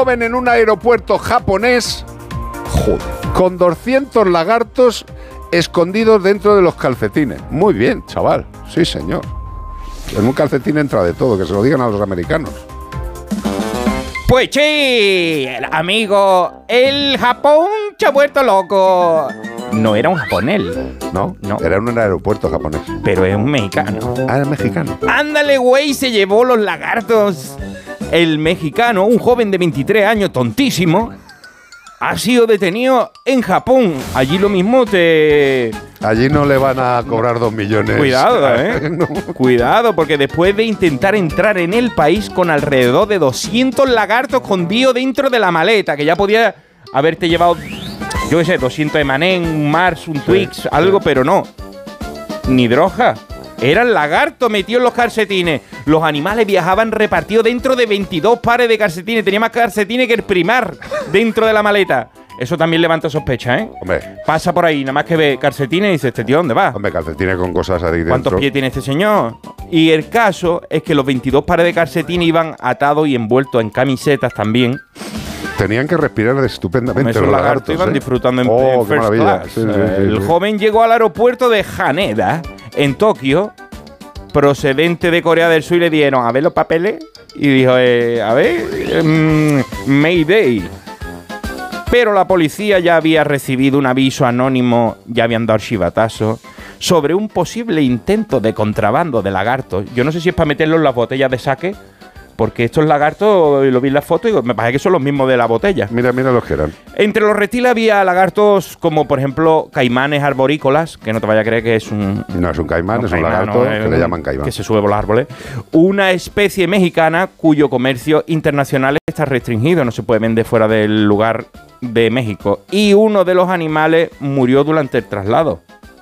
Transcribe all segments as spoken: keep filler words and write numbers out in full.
joven en un aeropuerto japonés joder, con doscientos lagartos escondidos dentro de los calcetines. Muy bien, chaval. Sí, señor. En un calcetín entra de todo, que se lo digan a los americanos. Pues sí, amigo, el Japón se ha vuelto loco. No era un japonés. No, no. Era en un aeropuerto japonés. Pero es un mexicano. Ah, es mexicano. Ándale, güey, se llevó los lagartos. El mexicano, un joven de veintitrés años, tontísimo, ha sido detenido en Japón. Allí lo mismo te... Allí no le van a cobrar dos millones. Cuidado, ¿eh? No. Cuidado, porque después de intentar entrar en el país con alrededor de doscientos lagartos escondidos dentro de la maleta, que ya podía haberte llevado, yo qué sé, doscientos Emanem, un Mars, un Twix, sí, algo, sí. Pero no. Ni droga. Eran lagartos metidos en los calcetines. Los animales viajaban repartidos dentro de veintidós pares de calcetines. Tenía más calcetines que el primar dentro de la maleta. Eso también levanta sospecha, ¿eh? Hombre. Pasa por ahí, nada más que ve calcetines y dice, ¿este tío dónde va? Hombre, calcetines con cosas ahí dentro. ¿Cuántos pies tiene este señor? Y el caso es que los veintidós pares de calcetines iban atados y envueltos en camisetas también. Tenían que respirar estupendamente los lagartos, lagartos iban ¿eh? disfrutando en, oh, en first class. Sí, sí, sí, el sí. joven llegó al aeropuerto de Haneda, en Tokio, procedente de Corea del Sur, y le dieron a ver los papeles y dijo, eh, a ver, um, Mayday. Pero la policía ya había recibido un aviso anónimo, ya habían dado chivatazo, sobre un posible intento de contrabando de lagartos. Yo no sé si es para meterlos en las botellas de sake, porque estos lagartos, lo vi en la foto y me parece que son los mismos de la botella. Mira, mira los que eran. Entre los reptiles había lagartos como, por ejemplo, caimanes arborícolas, que no te vaya a creer que es un... No es un caimán, no, es un caimán, lagarto no, que es, le llaman caimán. Que se sube por los árboles. Una especie mexicana cuyo comercio internacional está restringido, no se puede vender fuera del lugar de México. Y uno de los animales murió durante el traslado.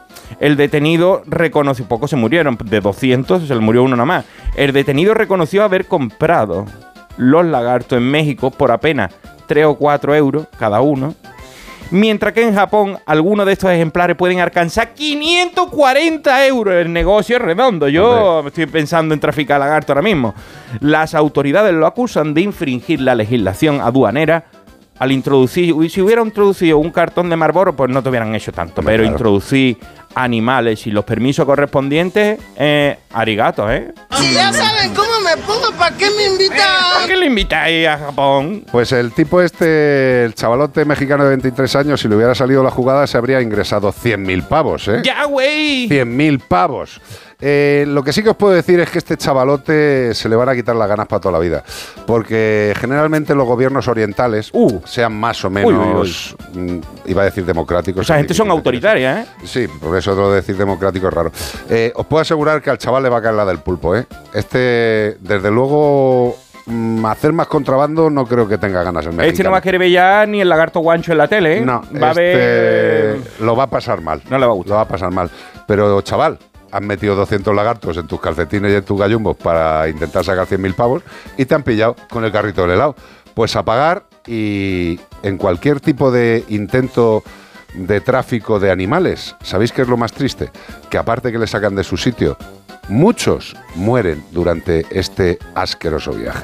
El detenido reconoció, pocos se murieron, de doscientos se le murió uno nada más. El detenido reconoció haber comprado los lagartos en México por apenas tres o cuatro euros cada uno, mientras que en Japón algunos de estos ejemplares pueden alcanzar quinientos cuarenta euros. El negocio es redondo. Yo Hombre. estoy pensando en traficar lagartos ahora mismo. Las autoridades lo acusan de infringir la legislación aduanera al introducir, si hubiera introducido un cartón de Marlboro, pues no te hubieran hecho tanto, Hombre, pero claro. introducir animales y los permisos correspondientes, eh, arigato, ¿eh? Si ya saben cómo me pongo, ¿para qué me invitan? Eh, ¿Para qué le invitáis a Japón? Pues el tipo este, el chavalote mexicano de veintitrés años, si le hubiera salido la jugada, se habría ingresado cien mil pavos, ¿eh? ¡Ya, güey! cien mil pavos. Eh, lo que sí que os puedo decir es que este chavalote se le van a quitar las ganas para toda la vida, porque generalmente los gobiernos orientales, uh, sean más o menos, uy, uy, uy. iba a decir democráticos. Esa gente son autoritarias, ¿eh? Sí, por eso lo de decir democrático es raro. Eh, os puedo asegurar que al chaval le va a caer la del pulpo, ¿eh? Este, desde luego, mmm, hacer más contrabando no creo que tenga ganas el mexicano. Este no va a querer ver ya ni el lagarto guancho en la tele, ¿eh? No, va este a ver... lo va a pasar mal. No le va a gustar. Lo va a pasar mal. Pero, chaval, has metido doscientos lagartos en tus calcetines y en tus gallumbos para intentar sacar cien mil pavos y te han pillado con el carrito del helado. Pues a pagar, y en cualquier tipo de intento de tráfico de animales, ¿sabéis qué es lo más triste? Que aparte que le sacan de su sitio, muchos mueren durante este asqueroso viaje.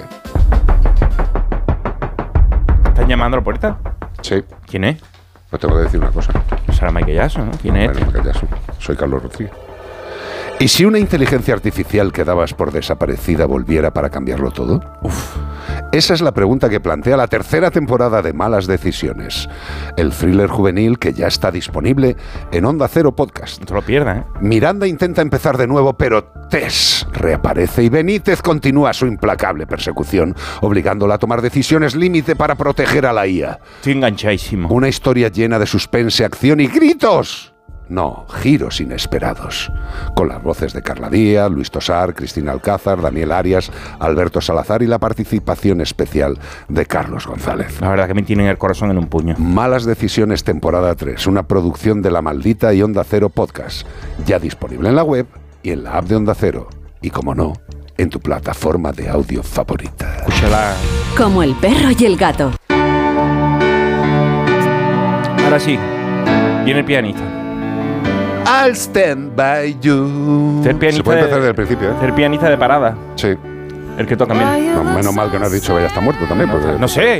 ¿Están llamando a la puerta? Sí. ¿Quién es? Pues tengo que decir una cosa. Será Michael Jackson, ¿no? ¿Quién es? Bueno, Michael Jackson. Soy Carlos Rodríguez. ¿Y si una inteligencia artificial que dabas por desaparecida volviera para cambiarlo todo? Uf. Esa es la pregunta que plantea la tercera temporada de Malas Decisiones, el thriller juvenil que ya está disponible en Onda Cero Podcast. No te lo pierdas, ¿eh? Miranda intenta empezar de nuevo, pero Tess reaparece y Benítez continúa su implacable persecución, obligándola a tomar decisiones límite para proteger a la I A. Estoy enganchadísimo. Una historia llena de suspense, acción y gritos. No, giros inesperados. Con las voces de Carla Díaz, Luis Tosar, Cristina Alcázar, Daniel Arias, Alberto Salazar y la participación especial de Carlos González. La verdad que me tienen el corazón en un puño. Malas Decisiones, temporada tres, una producción de La Maldita y Onda Cero Podcast. Ya disponible en la web y en la app de Onda Cero. Y como no, en tu plataforma de audio favorita. Escúchala. Como el perro y el gato. Ahora sí, viene el pianista. I'll stand by you. Ser pianista. Se puede empezar de, desde el principio, ¿eh? Ser pianista de parada. Sí. El que toca bien. No, menos mal que no has dicho que ya está muerto también. No, porque... no sé.